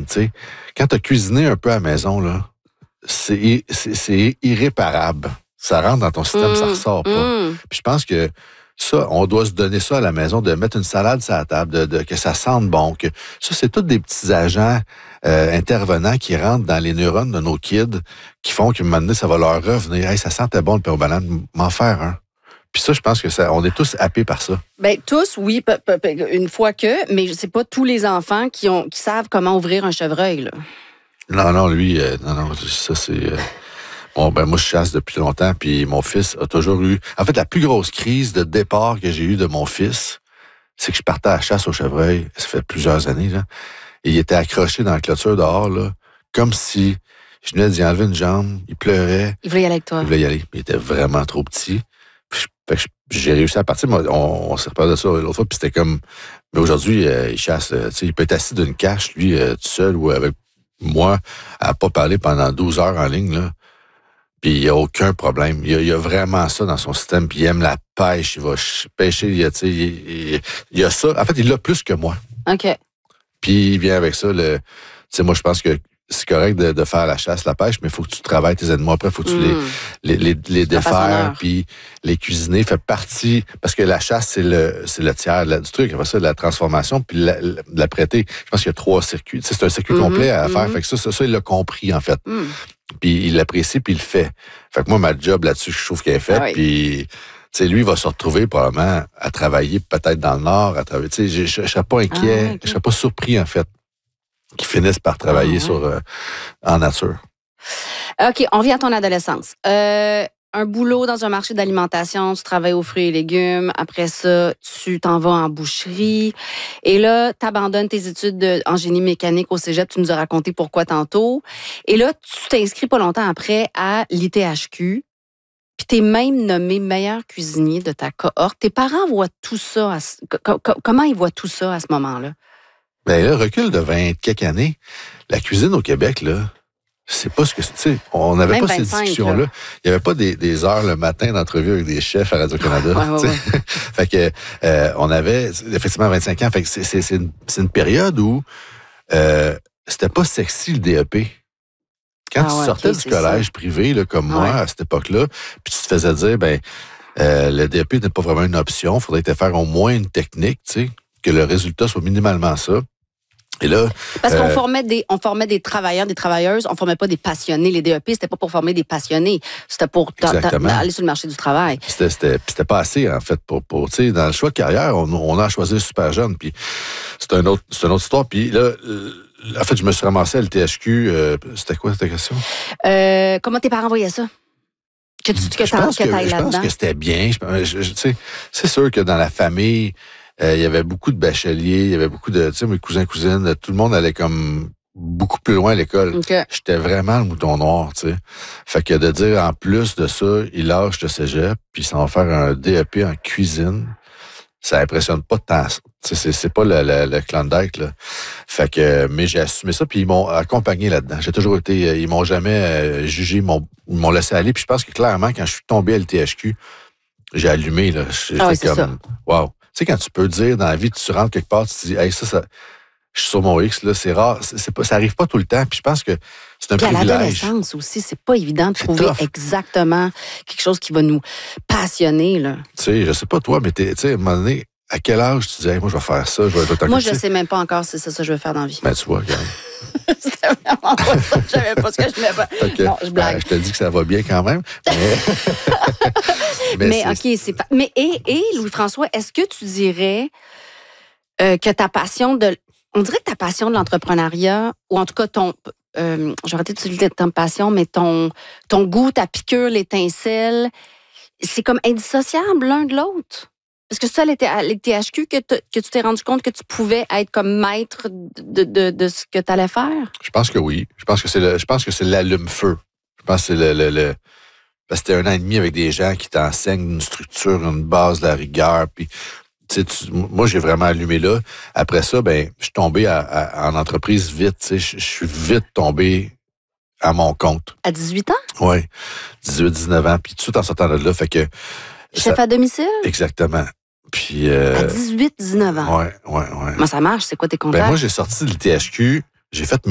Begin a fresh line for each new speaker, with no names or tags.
cuisine, tu sais. Quand tu as cuisiné un peu à la maison, là, c'est irréparable. Ça rentre dans ton système, ça ressort pas. Puis je pense que ça, on doit se donner ça à la maison, de mettre une salade sur la table, que ça sente bon. Que ça, c'est tous des petits agents intervenants qui rentrent dans les neurones de nos kids, qui font qu'à un moment donné, ça va leur revenir. Hey, ça sentait bon le pain aux bananes, m'en faire un. Puis ça, je pense que on est tous happés par ça.
Bien, tous, oui, une fois que, mais c'est pas tous les enfants qui savent comment ouvrir un chevreuil, là.
Non, lui, non, ça, c'est... Bon, ben moi, je chasse depuis longtemps, puis mon fils a toujours eu... En fait, la plus grosse crise de départ que j'ai eue de mon fils, c'est que je partais à la chasse au chevreuil, ça fait plusieurs années, là, et il était accroché dans la clôture dehors, là, comme si je venais d'y enlever une jambe, il pleurait.
Il voulait y aller avec toi.
Il voulait y aller, il était vraiment trop petit. Fait que j'ai réussi à partir. Moi, on s'est reparlé de ça l'autre fois, puis c'était comme... Mais aujourd'hui, il chasse, tu sais, il peut être assis d'une cache, lui, tout seul, ou avec moi, à pas parler pendant 12 heures en ligne, là. Puis il n'y a aucun problème. Il y a vraiment ça dans son système. Puis il aime la pêche. Il va pêcher. Il y a ça. En fait, il l'a plus que moi.
OK.
Puis il vient avec ça. Tu sais, moi, je pense que c'est correct de faire la chasse, la pêche, mais il faut que tu travailles tes animaux. Après, il faut que tu les défaire. Puis les cuisiner fait partie... Parce que la chasse, c'est le tiers du truc. Après ça, la transformation, puis la prêter. Je pense qu'il y a 3 circuits. Tu sais, c'est un circuit complet à faire. Fait que ça, il l'a compris, en fait. Puis il l'apprécie, puis il le fait. Fait que moi, ma job là-dessus, je trouve qu'elle est faite. Puis, tu sais, lui, il va se retrouver probablement à travailler peut-être dans le Nord. Tu sais, je ne serais pas inquiet, je ne serais pas surpris, en fait, qu'il finisse par travailler en nature.
OK, on vient à ton adolescence. Un boulot dans un marché d'alimentation, tu travailles aux fruits et légumes. Après ça, tu t'en vas en boucherie. Et là, tu abandonnes tes études en génie mécanique au cégep. Tu nous as raconté pourquoi tantôt. Et là, tu t'inscris pas longtemps après à l'ITHQ. Puis tu es même nommé meilleur cuisinier de ta cohorte. Tes parents voient tout ça. Comment ils voient tout ça à ce moment-là?
Bien là, recul de 20 quelques années, la cuisine au Québec, là, c'est pas ce que c'est. Tu sais, on n'avait pas 25, ces discussions-là. Il n'y avait pas des heures le matin d'entrevue avec des chefs à Radio-Canada. Fait que on avait effectivement 25 ans. Fait que c'est une période où c'était pas sexy le DEP. Quand tu sortais du collège privé, là, comme moi, à cette époque-là, puis tu te faisais dire, le DEP n'est pas vraiment une option. Il faudrait te faire au moins une technique, tu sais, que le résultat soit minimalement ça. Et là,
parce qu'on formait des travailleurs, des travailleuses, on formait pas des passionnés. Les DEP, c'était pas pour former des passionnés, c'était pour aller sur le marché du travail.
C'était pas assez, en fait, pour tu sais, dans le choix de carrière, on a choisi super jeune, puis c'est une autre histoire. Puis là, en fait, je me suis ramassé à l'ITHQ. C'était quoi ta question?
Comment tes parents voyaient ça? Que
je pense que c'était bien. Tu sais, c'est sûr que dans la famille, il y avait beaucoup de bacheliers, il y avait beaucoup de, tu sais, mes cousins, cousines, tout le monde allait comme beaucoup plus loin à l'école.
Okay.
J'étais vraiment le mouton noir, tu sais. Fait que de dire, en plus de ça, il lâche le cégep, puis ça va faire un DEP en cuisine, ça impressionne pas tant. C'est pas le Klondike, là. Fait que, mais j'ai assumé ça, puis ils m'ont accompagné là-dedans. J'ai toujours été, ils m'ont jamais jugé, ils m'ont laissé aller, puis je pense que clairement, quand je suis tombé à l'ITHQ, j'ai allumé, là. J'ai fait comme, wow. Tu sais, quand tu peux dire dans la vie, tu rentres quelque part, tu te dis, hey, ça, je suis sur mon X, là, c'est rare, ça arrive pas tout le temps, puis je pense que c'est un privilège.
À l'adolescence aussi, c'est pas évident de trouver exactement quelque chose qui va nous passionner, là.
Tu sais, je sais pas toi, mais tu sais, à un moment donné, à quel âge tu dis, hey, moi, je vais faire ça, je vais être
moi, je sais même pas encore si c'est ça que je veux faire dans la vie.
Ben, tu vois, regarde.
C'était vraiment pas ça, je savais pas ce que je voulais faire. Non, je blague.
Je te dis que ça va bien quand même.
Mais OK, c'est pas. Mais Louis-François, est-ce que tu dirais que ta passion on dirait que ta passion de l'entrepreneuriat, ou en tout cas j'aurais été utiliser ta passion, mais ton goût, ta piqûre, l'étincelle, c'est comme indissociable l'un de l'autre? Est-ce que ça, à l'ITHQ, que tu t'es rendu compte que tu pouvais être comme maître de ce que tu allais faire?
Je pense que oui. Je pense que c'est l'allume-feu. Je pense que c'est parce que c'était 1 an et demi avec des gens qui t'enseignent une structure, une base, de la rigueur. Puis, moi, j'ai vraiment allumé là. Après ça, je suis tombé en entreprise vite. Je suis vite tombé à mon compte.
À 18 ans?
Oui, 18, 19 ans. Puis tout en sortant de là, fait que...
Chef à domicile?
Exactement. Puis,
à 18, 19 ans?
Oui.
Comment ça marche? C'est quoi tes contacts?
Moi, j'ai sorti de l'ITHQ, j'ai fait